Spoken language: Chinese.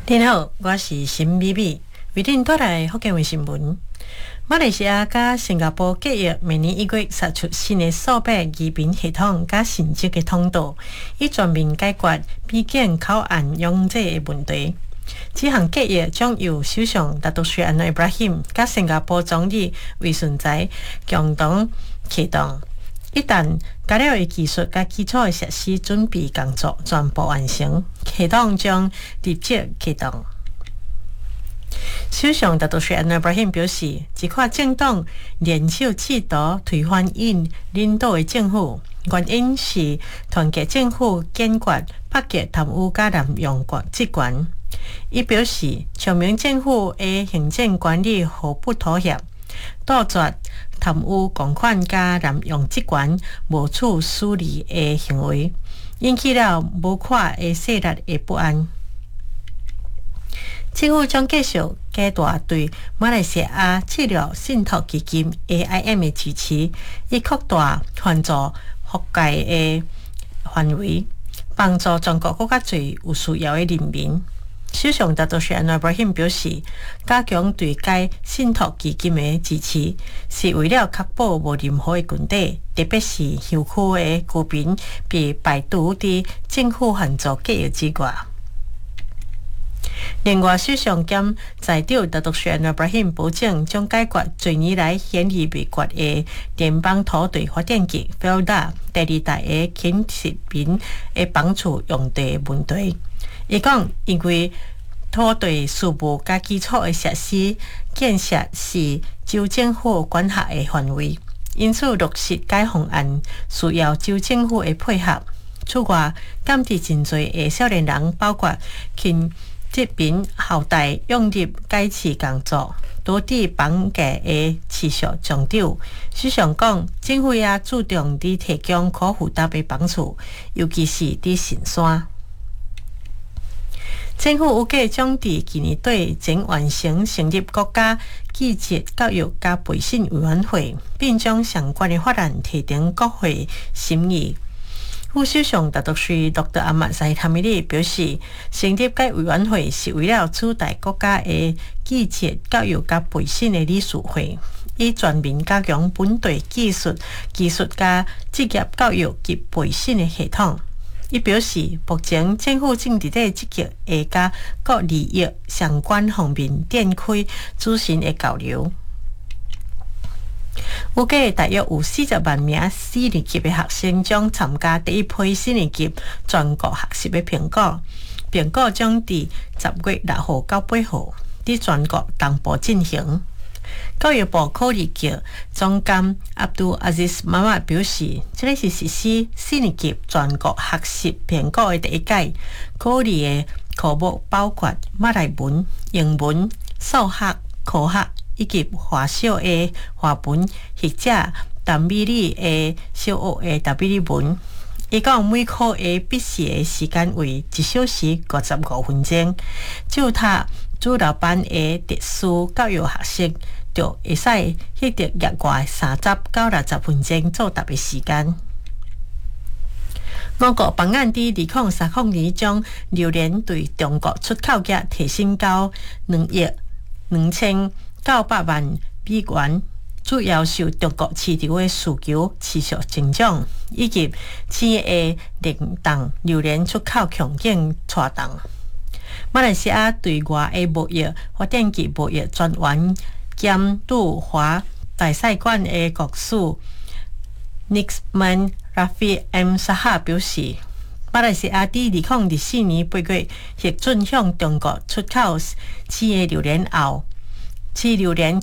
您好，我是沈美美，为您带来福建卫新闻。马来西亚甲新加坡隔约明年1月杀出新的数百移民系统甲行政的通道，以全面解决边境口岸拥挤的问题。这项隔约将由首相达督斯里安华伊布拉欣甲新加坡总理韦顺才共同启动。一旦材料的技术甲基础的设施准备工作全部完成，系统将立即启动。首相达督斯里安华伊布拉欣表示，一看政党联手企图推翻因领导的政府，原因是团结政府坚决打击贪污甲滥用职权。伊表示，长明政府的行政管理毫不妥协，杜绝贪污公款甲滥用职权无处xử理的行为，引起了无看的势力的不安。政府将继续加大对马来西亚治疗信托基金 AIM 的支持，以扩大援助覆盖的范围，帮助全国更加侪有需要的人民。首相达督斯里安华伊布拉欣表示，加强对该信托基金的支持，是为了确保无任何的群体，特别是乡区的居民被排除伫政府援助计划之外。另外，首相兼财长达督斯里安华伊布拉欣保证，将解决多年来显而未决的联邦土地发展局 FELDA 第二代的轻市民的房厝用地问题。伊讲，因为土地事务甲基础的设施建设是州政府管辖的范围，因此落实该方案需要州政府的配合。此外，监制真多的少年人，包括轻这边后代涌入该市工作，多地房价的持续上涨。首相讲，政府也注重伫提供可负担的房厝，尤其是伫神山。政府有计将伫今年底前完成成立国家技职教育甲培训委员会，并将相关的法案提呈国会审议。副首相达督斯里 Dr. Ahmad Zahid Hamidi 表示，成立该委员会是为了取代国家的技职教育甲培训的理事会，以全面加强本地技术甲职业教育及培训的系统。伊表示，目前政府正伫咧积极下甲各利益相关方面展开咨询的交流。有计大约有40万名4年级的学生将参加第一批4年级全国学习的评估，评估将伫10月6号到8号伫全国东部进行。教育部考试局总监阿杜阿兹斯妈妈表示，这个是实施4年级全国学习评估的第一届，考试的科目包括马来文、英文、数学、科学以及华小的华文，或者淡美里的小学的淡美里文。伊讲，每科的笔试的时间为1小时55分钟，就读主流班的特殊教育学生就会使迄个额外30到60分钟作答的时间。我国方案伫2030年将榴莲对中国出口额提升到2亿2900万美元，主要受中国市场的需求持续增长，以及市的冷冻榴莲出口强劲带动。马来西亚对外的贸易发展局贸易专员兼驻华大使馆的国事 Nixman Rafi M. Saha 表示，马来西亚伫2024年8月核准向中国出口市的榴莲后，此榴莲